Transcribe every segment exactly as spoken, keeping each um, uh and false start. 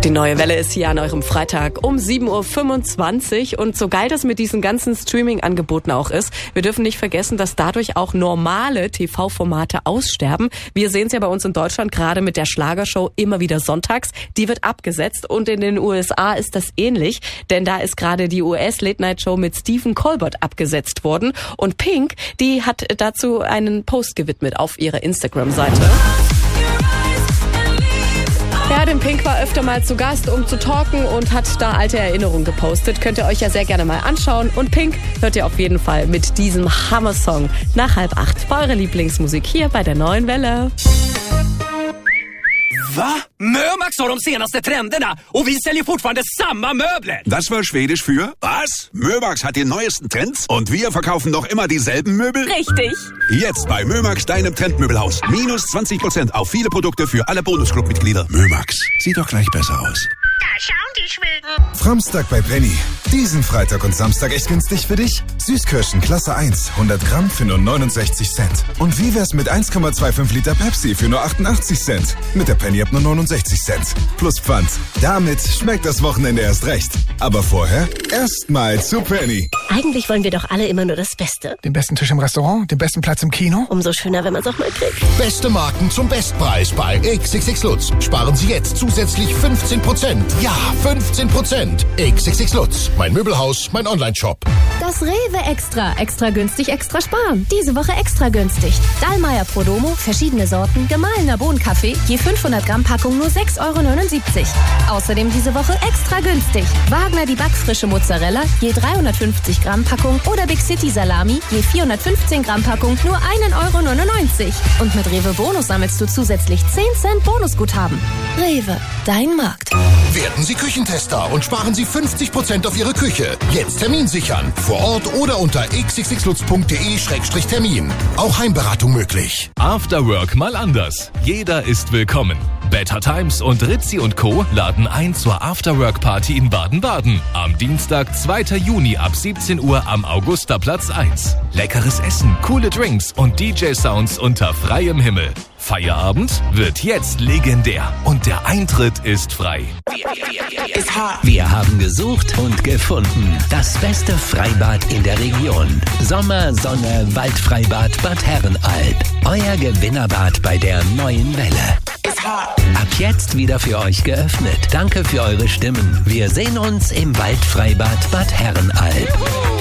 Die neue Welle ist hier an eurem Freitag um sieben Uhr fünfundzwanzig und so geil das mit diesen ganzen Streaming-Angeboten auch ist, wir dürfen nicht vergessen, dass dadurch auch normale T V-Formate aussterben. Wir sehen es ja bei uns in Deutschland gerade mit der Schlagershow immer wieder sonntags. Die wird abgesetzt und in den U S A ist das ähnlich, denn da ist gerade die U S-Late-Night-Show mit Stephen Colbert abgesetzt worden und Pink, die hat dazu einen Post gewidmet auf ihrer Instagram-Seite. Ja, denn Pink war öfter mal zu Gast, um zu talken und hat da alte Erinnerungen gepostet. Könnt ihr euch ja sehr gerne mal anschauen. Und Pink hört ihr auf jeden Fall mit diesem Hammer-Song nach halb acht bei eurer Lieblingsmusik hier bei der neuen Welle. Va? Mömax har de senaste trenderna och vi säljer fortfarande samma möbler. Das war Schwedisch für was? Mömax hat die neuesten Trends und wir verkaufen noch immer dieselben Möbel? Richtig. Jetzt bei Mömax, deinem Trendmöbelhaus. Minus zwanzig Prozent auf viele Produkte für alle Bonusclub-Mitglieder. Mömax, sieht doch gleich besser aus. Da schauen die Schweden. Framstag bei Penny. Diesen Freitag und Samstag echt günstig für dich. Süßkirschen Klasse eins, hundert Gramm für nur neunundsechzig Cent. Und wie wär's mit eins Komma fünfundzwanzig Liter Pepsi für nur achtundachtzig Cent? Mit der Penny ab nur neunundsechzig Cent. Plus Pfand. Damit schmeckt das Wochenende erst recht. Aber vorher erstmal zu Penny. Eigentlich wollen wir doch alle immer nur das Beste. Den besten Tisch im Restaurant, den besten Platz im Kino. Umso schöner, wenn man es auch mal kriegt. Beste Marken zum Bestpreis bei X X X Lutz. Sparen Sie jetzt zusätzlich fünfzehn Prozent. Ja, fünfzehn Prozent. X X X Lutz. Mein Möbelhaus, mein Online-Shop. Das Rewe Extra. Extra günstig, extra sparen. Diese Woche extra günstig. Dallmayr Prodomo, verschiedene Sorten, gemahlener Bohnenkaffee, je fünfhundert Gramm Packung nur sechs Euro neunundsiebzig. Außerdem diese Woche extra günstig. Wagner die backfrische Mozzarella, je dreihundertfünfzig Gramm Packung oder Big City Salami, je vierhundertfünfzehn Gramm Packung nur ein Euro neunundneunzig. Und mit Rewe Bonus sammelst du zusätzlich zehn Cent Bonusguthaben. Rewe, dein Markt. Werden Sie Küchentester und sparen Sie fünfzig Prozent auf Ihre Küche. Jetzt Termin sichern. Vor Ort oder unter x x x lutz punkt d e Schrägstrich Termin. Auch Heimberatung möglich. After Work mal anders. Jeder ist willkommen. Better Times und Ritzi und Co. laden ein zur Afterwork-Party in Baden-Baden. Am Dienstag, zweiten Juni ab siebzehn Uhr am Augusterplatz eins. Leckeres Essen, coole Drinks und D J-Sounds unter freiem Himmel. Feierabend wird jetzt legendär und der Eintritt ist frei. Wir haben gesucht und gefunden. Das beste Freibad in der Region. Sommer, Sonne, Waldfreibad Bad Herrenalb. Euer Gewinnerbad bei der neuen Welle. Ab jetzt wieder für euch geöffnet. Danke für eure Stimmen. Wir sehen uns im Waldfreibad Bad Herrenalb.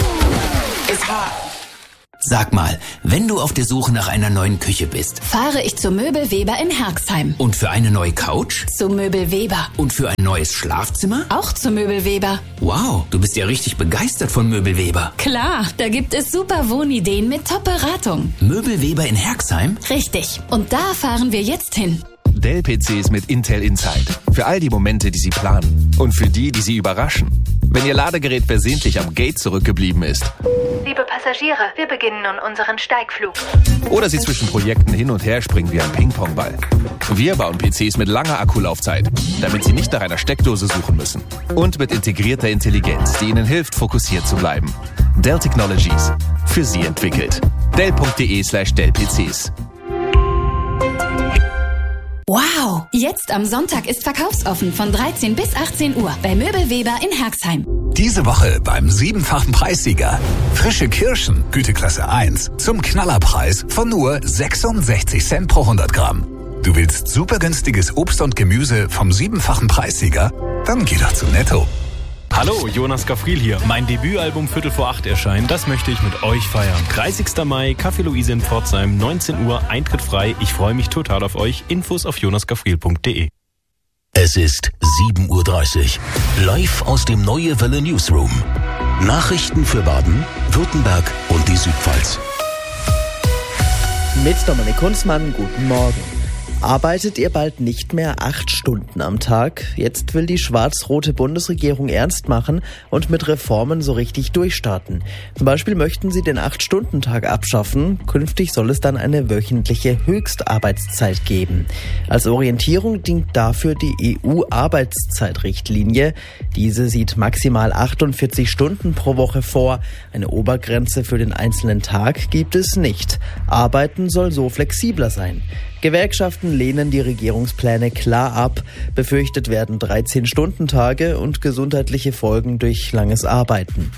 Sag mal, wenn du auf der Suche nach einer neuen Küche bist, fahre ich zu Möbel Weber in Herxheim. Und für eine neue Couch? Zu Möbel Weber. Und für ein neues Schlafzimmer? Auch zu Möbel Weber. Wow, du bist ja richtig begeistert von Möbel Weber. Klar, da gibt es super Wohnideen mit Top-Beratung. Möbel Weber in Herxheim? Richtig, und da fahren wir jetzt hin. Dell-P Cs mit Intel Inside. Für all die Momente, die Sie planen. Und für die, die Sie überraschen. Wenn Ihr Ladegerät versehentlich am Gate zurückgeblieben ist. Liebe Passagiere, wir beginnen nun unseren Steigflug. Oder Sie zwischen Projekten hin und her springen wie ein Ping-Pong-Ball. Wir bauen P Cs mit langer Akkulaufzeit, damit Sie nicht nach einer Steckdose suchen müssen. Und mit integrierter Intelligenz, die Ihnen hilft, fokussiert zu bleiben. Dell Technologies. Für Sie entwickelt. Dell punkt de slash Dell P Cs. Wow! Jetzt am Sonntag ist verkaufsoffen von dreizehn bis achtzehn Uhr bei Möbel Weber in Herxheim. Diese Woche beim siebenfachen Preissieger. Frische Kirschen, Güteklasse eins, zum Knallerpreis von nur sechsundsechzig Cent pro hundert Gramm. Du willst super günstiges Obst und Gemüse vom siebenfachen Preissieger? Dann geh doch zu Netto. Hallo, Jonas Gafriel hier. Mein Debütalbum Viertel vor acht erscheint. Das möchte ich mit euch feiern. dreißigsten Mai, Café Luise in Pforzheim, neunzehn Uhr, Eintritt frei. Ich freue mich total auf euch. Infos auf jonas gafriel punkt de. Es ist sieben Uhr dreißig. Live aus dem Neue Welle Newsroom. Nachrichten für Baden, Württemberg und die Südpfalz. Mit Dominik Kunzmann, guten Morgen. Arbeitet ihr bald nicht mehr acht Stunden am Tag? Jetzt will die schwarz-rote Bundesregierung ernst machen und mit Reformen so richtig durchstarten. Zum Beispiel möchten sie den acht-Stunden-Tag abschaffen. Künftig soll es dann eine wöchentliche Höchstarbeitszeit geben. Als Orientierung dient dafür die E U-Arbeitszeitrichtlinie. Diese sieht maximal achtundvierzig Stunden pro Woche vor. Eine Obergrenze für den einzelnen Tag gibt es nicht. Arbeiten soll so flexibler sein. Gewerkschaften lehnen die Regierungspläne klar ab. Befürchtet werden dreizehn-Stunden-Tage und gesundheitliche Folgen durch langes Arbeiten.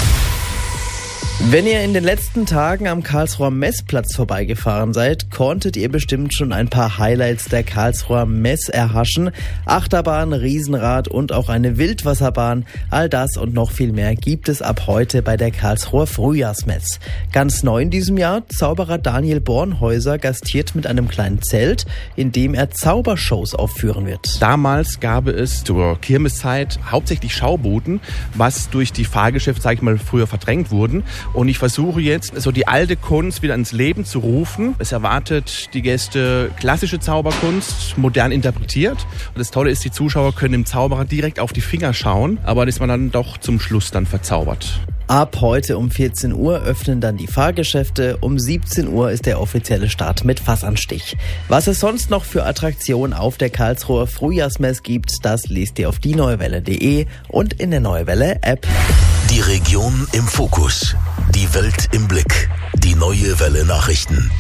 Wenn ihr in den letzten Tagen am Karlsruher Messplatz vorbeigefahren seid, konntet ihr bestimmt schon ein paar Highlights der Karlsruher Mess erhaschen. Achterbahn, Riesenrad und auch eine Wildwasserbahn. All das und noch viel mehr gibt es ab heute bei der Karlsruher Frühjahrsmess. Ganz neu in diesem Jahr, Zauberer Daniel Bornhäuser gastiert mit einem kleinen Zelt, in dem er Zaubershows aufführen wird. Damals gab es zur Kirmeszeit hauptsächlich Schaubooten, was durch die Fahrgeschäfte, sag ich mal, früher verdrängt wurden. Und ich versuche jetzt, so die alte Kunst wieder ins Leben zu rufen. Es erwartet die Gäste klassische Zauberkunst, modern interpretiert. Und das Tolle ist, die Zuschauer können dem Zauberer direkt auf die Finger schauen, aber ist man dann doch zum Schluss dann verzaubert. Ab heute um vierzehn Uhr öffnen dann die Fahrgeschäfte. Um siebzehn Uhr ist der offizielle Start mit Fassanstich. Was es sonst noch für Attraktionen auf der Karlsruher Frühjahrsmess gibt, das lest ihr auf die neue welle punkt de und in der Neue Welle App. Die Region im Fokus. Die Welt im Blick. Die Neue Welle Nachrichten.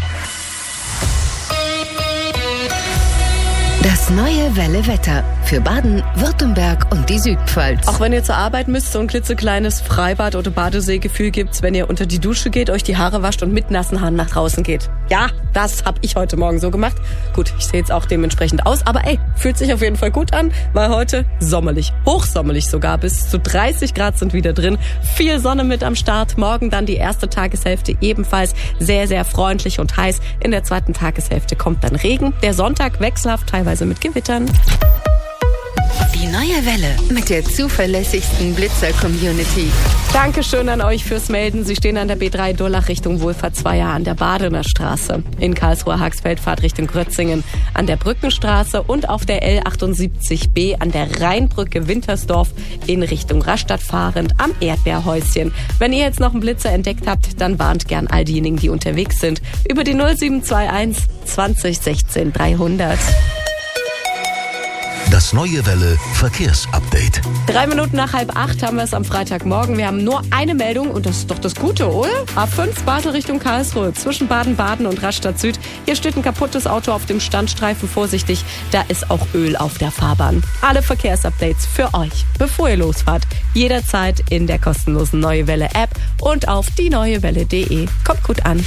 Das Neue Welle Wetter für Baden, Württemberg und die Südpfalz. Auch wenn ihr zur Arbeit müsst, so ein klitzekleines Freibad- oder Badeseegefühl gibt's, wenn ihr unter die Dusche geht, euch die Haare wascht und mit nassen Haaren nach draußen geht. Ja, das hab ich heute Morgen so gemacht. Gut, ich sehe jetzt auch dementsprechend aus, aber ey, fühlt sich auf jeden Fall gut an, weil heute sommerlich, hochsommerlich sogar, bis zu dreißig Grad sind wieder drin. Viel Sonne mit am Start, morgen dann die erste Tageshälfte ebenfalls sehr, sehr freundlich und heiß. In der zweiten Tageshälfte kommt dann Regen. Der Sonntag wechselhaft, teilweise mit Gewittern. Die Neue Welle mit der zuverlässigsten Blitzer-Community. Dankeschön an euch fürs Melden. Sie stehen an der B drei Durlach Richtung Wohlfahrtsweiher an der Badener Straße. In Karlsruher Haxfeld Fahrt Richtung Grötzingen an der Brückenstraße und auf der L achtundsiebzig B an der Rheinbrücke Wintersdorf in Richtung Rastatt fahrend am Erdbeerhäuschen. Wenn ihr jetzt noch einen Blitzer entdeckt habt, dann warnt gern all diejenigen, die unterwegs sind, über die null sieben zwei eins zwanzig sechzehn dreihundert. Das Neue Welle Verkehrsupdate. Drei Minuten nach halb acht haben wir es am Freitagmorgen. Wir haben nur eine Meldung und das ist doch das Gute, oder? A fünf Basel Richtung Karlsruhe, zwischen Baden-Baden und Rastatt Süd. Hier steht ein kaputtes Auto auf dem Standstreifen. Vorsichtig, da ist auch Öl auf der Fahrbahn. Alle Verkehrsupdates für euch, bevor ihr losfahrt. Jederzeit in der kostenlosen Neue Welle App und auf die neue welle punkt de. Kommt gut an.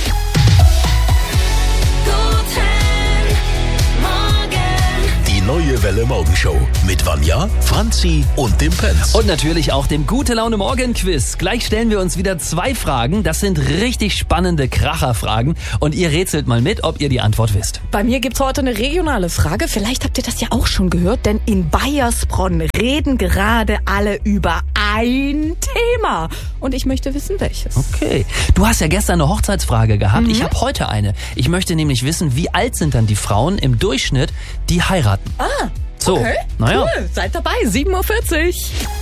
Neue Welle Morgenshow mit Vanja, Franzi und dem Pence. Und natürlich auch dem Gute-Laune-Morgen-Quiz. Gleich stellen wir uns wieder zwei Fragen. Das sind richtig spannende Kracherfragen. Und ihr rätselt mal mit, ob ihr die Antwort wisst. Bei mir gibt's heute eine regionale Frage. Vielleicht habt ihr das ja auch schon gehört, denn in Baiersbronn reden gerade alle über ein Thema. Und ich möchte wissen, welches. Okay. Du hast ja gestern eine Hochzeitsfrage gehabt. Mhm. Ich habe heute eine. Ich möchte nämlich wissen, wie alt sind dann die Frauen im Durchschnitt, die heiraten? Ah, so, okay, naja. Cool. Seid dabei, sieben Uhr vierzig.